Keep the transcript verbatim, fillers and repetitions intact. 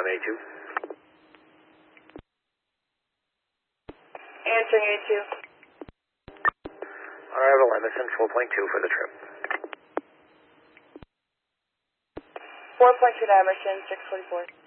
on A two. Answering A two. Arrival Emerson four point two for the trip. four point two to Emerson, six forty-four.